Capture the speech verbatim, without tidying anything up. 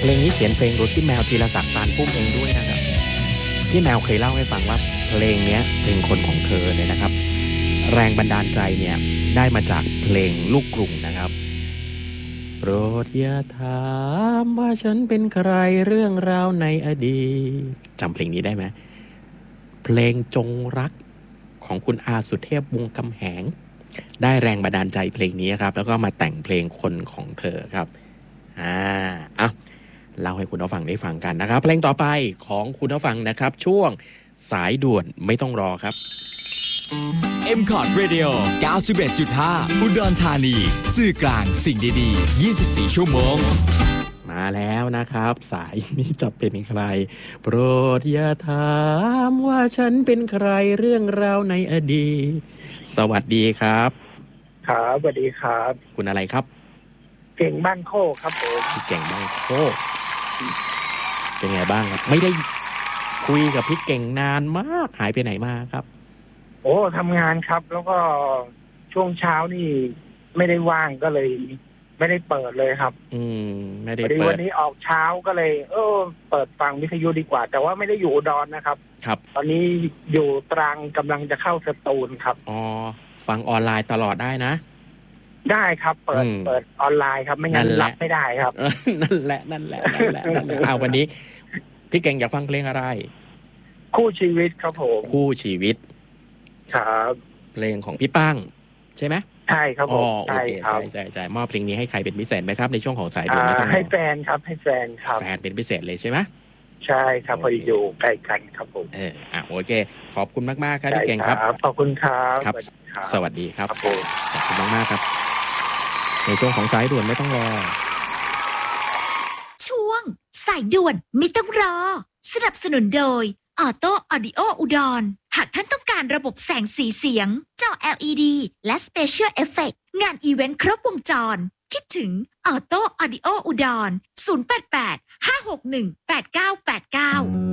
เพลงนี้เขียนเพลงโดยพี่แมวธีรศักดิ์ปานพุ่มเองด้วยนะครับพี่แมวเคยเล่าให้ฟังว่าเพลงนี้เพลงคนของเธอเนี่ยนะครับแรงบันดาลใจเนี่ยได้มาจากเพลงลูกกรุงนะครับโปรดอย่าถามว่าฉันเป็นใครเรื่องราวในอดีตจำเพลงนี้ได้ไหมเพลงจงรักของคุณอาสุเทพวงศ์กำแหงได้แรงบันดาลใจเพลงนี้ครับแล้วก็มาแต่งเพลงคนของเธอครับอ่าอ่ะเล่าให้คุณผู้ฟังได้ฟังกันนะครับเพลงต่อไปของคุณผู้ฟังนะครับช่วงสายด่วนไม่ต้องรอครับเอ็ม คอร์ด Radio เก้าสิบเอ็ดจุดห้า อุดรธานีสื่อกลางสิ่งดีๆยี่สิบสี่ชั่วโมงมาแล้วนะครับสายนี้จะเป็นใครโปรดอย่าถามว่าฉันเป็นใครเรื่องราวในอดีตสวัสดีครับครับสวัสดีครับคุณอะไรครับเก่งบ้านโคกครับผมพี่เก่งบ้านโคกเป็นไงบ้างครับไม่ได้คุยกับพี่เก่งนานมากหายไปไหนมาครับโอ้ทำงานครับแล้วก็ช่วงเช้านี่ไม่ได้ว่างก็เลยไม่ได้เปิดเลยครับอืมไม่ได้เปิดวันนี้ออกเช้าก็เลยเออเปิดฟังวิทยุดีกว่าแต่ว่าไม่ได้อยู่อุดรนะครับครับตอนนี้อยู่ตรังกำลังจะเข้าสตูลครับอ๋อฟังออนไลน์ตลอดได้นะได้ครับเปิดเปิดออนไลน์ครับไม่งั้นรับไม่ได้ครับนั่นแหละนั่นแหละนั่นแหละนั่นแหละอ้าววันนี้พี่เก่งอยากฟังเพลงอะไรคู่ชีวิตครับผมคู่ชีวิตครับเพลงของพี่ปั้งใช่ไหมใช่ครับผมใช่ครับใช่ใช่มอบเพลงนี้ให้ใครเป็นพิเศษไหมครับในช่วงของสายด่วนไม่ต้องให้แฟนครับให้แฟนครับแฟนเป็นพิเศษเลยใช่ไหมใช่ครับพออยู่ใกล้กันครับผมเอออ่ะโอเคขอบคุณมากๆครับพี่เก่งครับขอบคุณครับครับสวัสดีครับขอบคุณมากๆครับในช่วงของสายด่วนไม่ต้องรอช่วงสายด่วนไม่ต้องรอสนับสนุนโดยออโต้ออดิโออุดรหากท่านต้องการระบบแสงสีเสียงจอ แอล อี ดี และ Special Effect งานอีเวนต์ครบวงจรคิดถึงออโต้ออดิโออุดรศูนย์ แปด แปด ห้า หก หนึ่ง แปด เก้า แปด เก้า